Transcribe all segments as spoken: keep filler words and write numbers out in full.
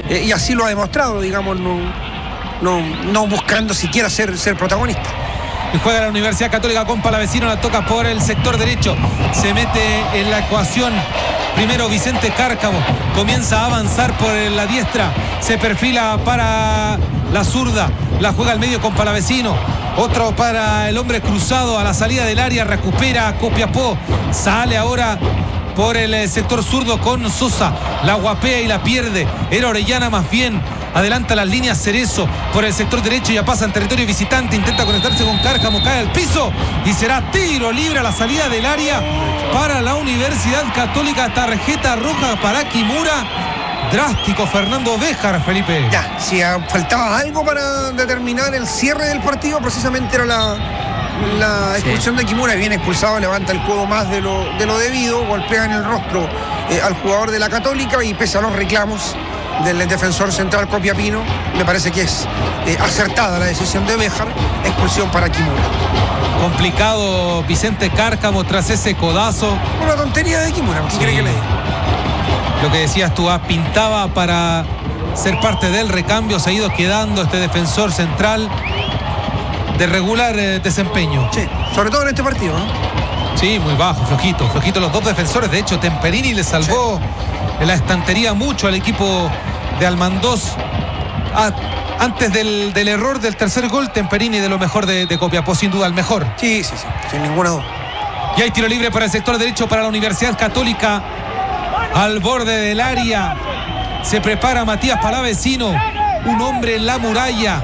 eh, y así lo ha demostrado, digamos, no, no, no buscando siquiera ser, ser protagonista. Y juega la Universidad Católica con Palavecino, la toca por el sector derecho, se mete en la ecuación primero Vicente Cárcamo, comienza a avanzar por la diestra, se perfila para la zurda, la juega al medio con Palavecino, otro para el hombre cruzado a la salida del área, recupera Copiapó, sale ahora por el sector zurdo con Sosa, la guapea y la pierde, era Orellana más bien. Adelanta las líneas Cerezo por el sector derecho, ya pasa en territorio visitante, intenta conectarse con Cárcamo, cae al piso y será tiro libre a la salida del área para la Universidad Católica. Tarjeta roja para Kimura. Drástico Fernando Béjar, Felipe. Ya, si faltaba algo para determinar el cierre del partido, precisamente era la, la expulsión sí. de Kimura. Viene expulsado, levanta el codo más de lo, de lo debido, golpea en el rostro eh, al jugador de la Católica y pese a los reclamos del defensor central Copiapino, me parece que es eh, acertada la decisión de Béjar, expulsión para Kimura. Complicado Vicente Cárcamo tras ese codazo. Una tontería de Kimura, ¿qué sí. quiere que le diga? Lo que decías tú, ah, pintaba para ser parte del recambio, se ha ido quedando este defensor central de regular eh, desempeño. Sí, sobre todo en este partido, ¿no? Sí, muy bajo, flojito, flojito los dos defensores. De hecho, Temperini le salvó sí. la estantería mucho al equipo de Almandós. Ah, antes del, del error del tercer gol, Temperini de lo mejor de, de Copiapó, sin duda el mejor. Sí, sí, sí, sin ninguna duda. Y hay tiro libre para el sector derecho para la Universidad Católica. Al borde del área se prepara Matías Palavecino, un hombre en la muralla.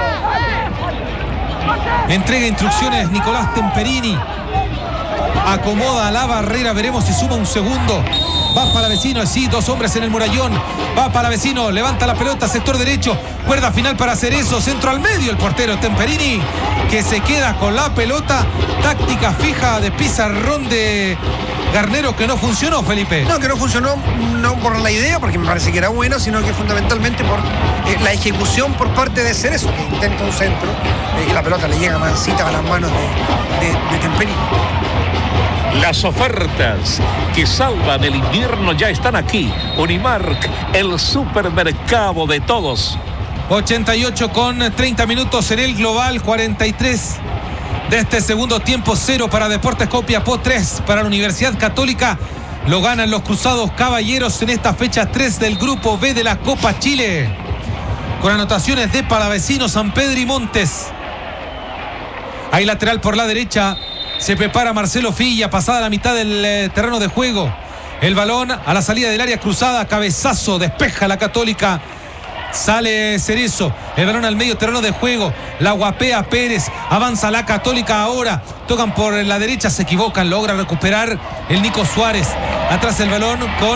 Entrega instrucciones Nicolás Temperini. Acomoda la barrera, veremos si suma un segundo. Va Palavecino, sí, dos hombres en el murallón. Va Palavecino, levanta la pelota, sector derecho. Cuerda final para Cerezo, centro al medio el portero Temperini, que se queda con la pelota. Táctica fija de pizarrón de Garnero que no funcionó, Felipe. No, que no funcionó no por la idea, porque me parece que era buena, sino que fundamentalmente por eh, la ejecución por parte de Cerezo, que intenta un centro eh, y la pelota le llega mansita a las manos de, de, de Temperini. Las ofertas que salvan el invierno ya están aquí. Unimark, el supermercado de todos. ochenta y ocho con treinta minutos en el global, cuarenta y tres de este segundo tiempo, cero para Deportes Copiapó, tres para la Universidad Católica. Lo ganan los Cruzados Caballeros en esta fecha tres del grupo B de la Copa Chile, con anotaciones de Palavecino, San Pedro y Montes. Hay lateral por la derecha. Se prepara Marcelo Filla, pasada la mitad del eh, terreno de juego. El balón a la salida del área cruzada, cabezazo, despeja la Católica. Sale Cerezo, el balón al medio terreno de juego. La guapea Pérez, avanza la Católica ahora. Tocan por la derecha, se equivocan, logra recuperar el Nico Suárez. Atrás el balón con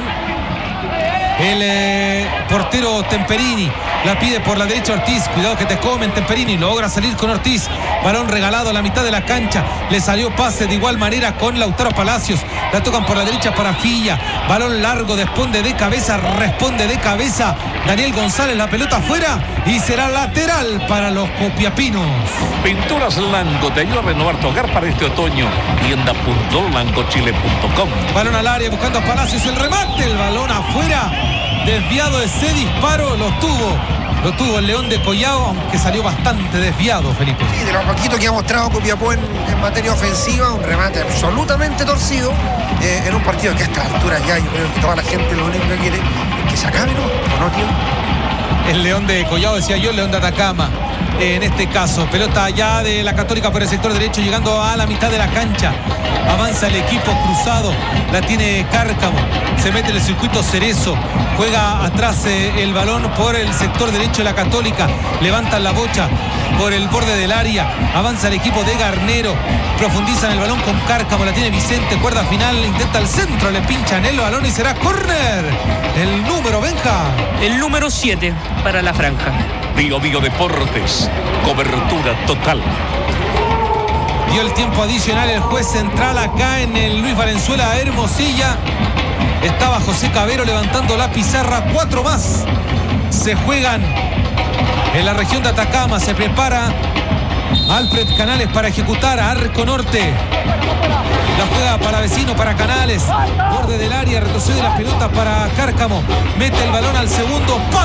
el eh, portero Temperini. La pide por la derecha Ortiz. Cuidado que te comen, Temperini. Logra salir con Ortiz. Balón regalado a la mitad de la cancha. Le salió pase de igual manera con Lautaro Palacios. La tocan por la derecha para Filla. Balón largo, responde de cabeza. Responde de cabeza Daniel González. La pelota afuera y será lateral para los copiapinos. Pinturas Lango te ayuda a renovar tu hogar para este otoño. Tienda punto langochile punto com. Balón al área buscando a Palacios. El remate. El balón afuera. Desviado ese disparo. Lo tuvo. Lo tuvo el León de Collao, aunque salió bastante desviado, Felipe. Sí, de lo poquito que ha mostrado Copiapó en, en materia ofensiva, un remate absolutamente torcido eh, en un partido que a estas alturas ya yo creo que toda la gente lo único que quiere es que se acabe, ¿no? ¿No, tío? El León de Collao, decía yo, el León de Atacama. En este caso, pelota ya de la Católica por el sector derecho, llegando a la mitad de la cancha. Avanza el equipo cruzado, la tiene Cárcamo, se mete en el circuito Cerezo, juega atrás eh, el balón por el sector derecho de la Católica, levantan la bocha por el borde del área, avanza el equipo de Garnero, profundizan el balón con Cárcamo, la tiene Vicente, cuerda final, intenta el centro, le pinchan el balón y será córner. El número, Benja. El número siete para la franja. Bio Bio Deportes, cobertura total. Dio el tiempo adicional el juez central acá en el Luis Valenzuela Hermosilla. Estaba José Cabero levantando la pizarra. Cuatro más se juegan en la región de Atacama. Se prepara Alfred Canales para ejecutar a Arco Norte. La juega para Vecino, para Canales. Borde del área, retrocede la pelota para Cárcamo. Mete el balón al segundo.